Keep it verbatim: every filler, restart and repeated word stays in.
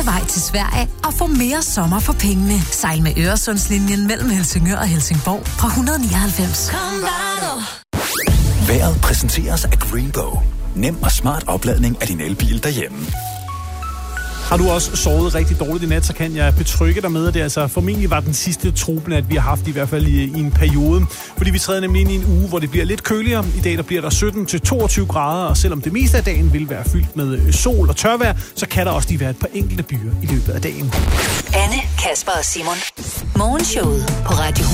vej til Sverige og få mere sommer for pengene. Sejl med Øresundslinjen mellem Helsingør og Helsingborg fra et hundrede nioghalvfems. Vejret præsenteres af Greenbow. Nem og smart opladning af din elbil derhjemme. Har du også sovet rigtig dårligt i nat, så kan jeg betrygge dig med, at det altså formentlig var den sidste trubnat, vi har haft i hvert fald i, i en periode. Fordi vi træder nemlig ind i en uge, hvor det bliver lidt køligere. I dag der bliver der sytten til toogtyve grader, og selvom det meste af dagen vil være fyldt med sol og tørvejr, så kan der også lige være et par enkelte byer i løbet af dagen. Anne, Kasper og Simon. Morgenshowet på Radio